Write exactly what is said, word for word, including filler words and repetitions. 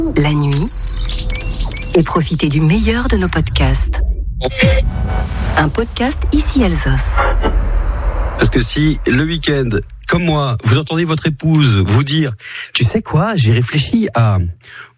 la nuit et profitez du meilleur de nos podcasts. Un podcast Ici Alsos. Parce que si le week-end, comme moi, vous entendez votre épouse vous dire « Tu sais quoi, j'ai réfléchi à